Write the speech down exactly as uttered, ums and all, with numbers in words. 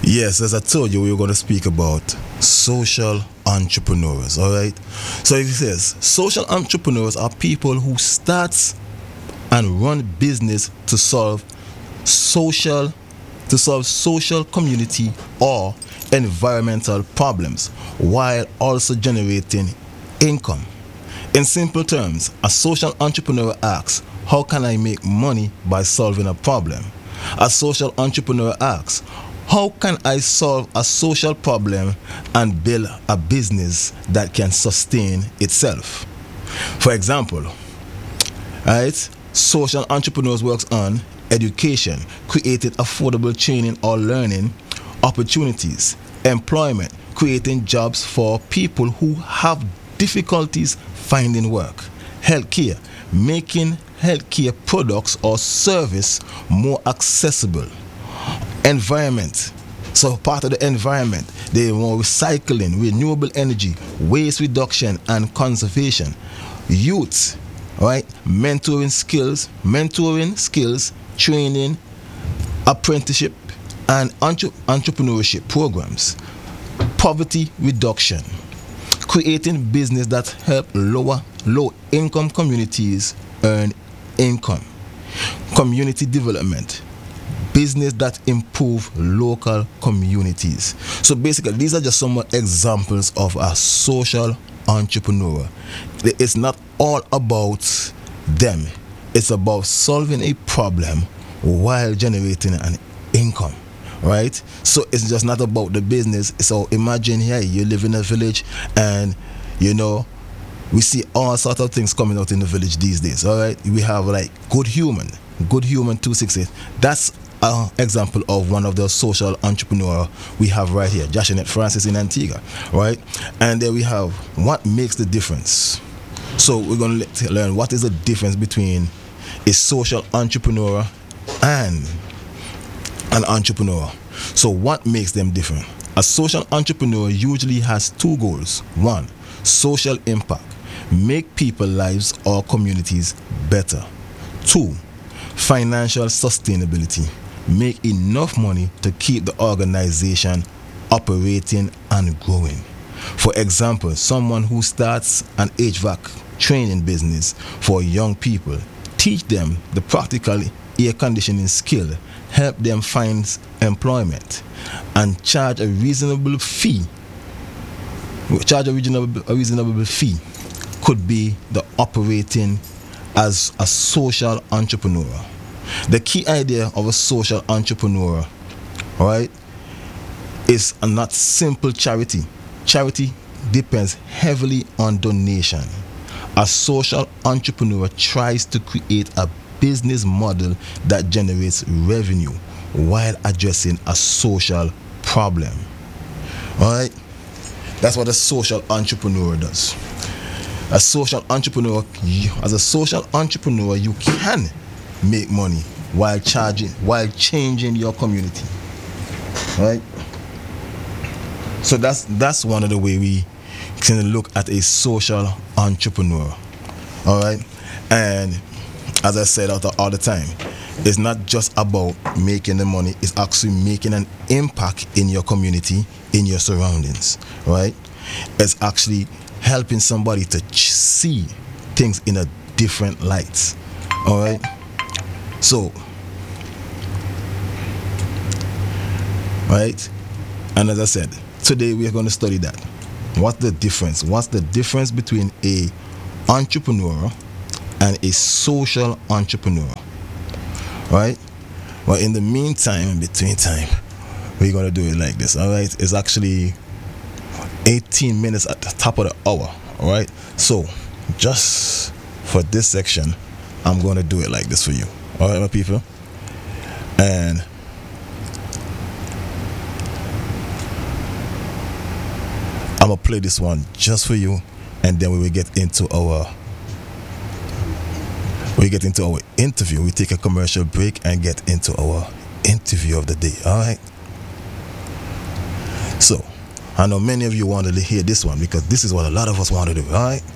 Yes, as I told you, we were going to speak about social entrepreneurs. All right. So it says social entrepreneurs are people who start and run business to solve social to solve social, community, or environmental problems while also generating income. In simple terms, a social entrepreneur asks, how can I make money by solving a problem? A social entrepreneur asks, how can I solve a social problem and build a business that can sustain itself? For example, right, social entrepreneurs works on education, creating affordable training or learning opportunities, employment, creating jobs for people who have difficulties finding work, healthcare, making healthcare products or service more accessible, environment. So part of the environment, they want recycling, renewable energy, waste reduction and conservation, youth, right? Mentoring skills, mentoring skills, training, apprenticeship, and entre- entrepreneurship programs, poverty reduction, creating business that help lower low income communities earn income, community development, business that improve local communities. So basically, these are just some examples of a social entrepreneur. It's not all about them. It's about solving a problem while generating an income, right? So it's just not about the business. So imagine here you live in a village, and you know we see all sorts of things coming out in the village these days. All right, we have like Good Human, Good Human two sixty. That's an example of one of the social entrepreneur we have right here, Jashinet Francis in Antigua, right? And then we have what makes the difference. So we're going to learn what is the difference between a social entrepreneur and an entrepreneur. So what makes them different? A social entrepreneur usually has two goals. One, social impact, make people's lives or communities better. Two, financial sustainability, make enough money to keep the organization operating and growing. For example, someone who starts an H V A C training business for young people, teach them the practical air conditioning skill, help them find employment, and charge a reasonable fee. Charge a reasonable, a reasonable fee could be the operating as a social entrepreneur. The key idea of a social entrepreneur, right, is a not simple charity. Charity depends heavily on donation. A social entrepreneur tries to create a business model that generates revenue while addressing a social problem. All right? That's what a social entrepreneur does. A social entrepreneur, as a social entrepreneur, you can make money while charging, while changing your community. All right? So that's that's one of the way we can look at a social entrepreneur. All right, and as I said all the, all the time, it's not just about making the money. It's actually making an impact in your community, in your surroundings. Right? It's actually helping somebody to ch- see things in a different light. All right. So, right, and as I said, today we are going to study that. What's the difference? What's the difference between a entrepreneur and a social entrepreneur? Right? Well, in the meantime, in between time, we're going to do it like this. All right? It's actually eighteen minutes at the top of the hour. All right? So, just for this section, I'm going to do it like this for you. All right, my people? And I'm gonna play this one just for you, and then we will get into our we get into our interview. We take a commercial break and get into our interview of the day. All right. So I know many of you wanted to hear this one because this is what a lot of us want to do. All right.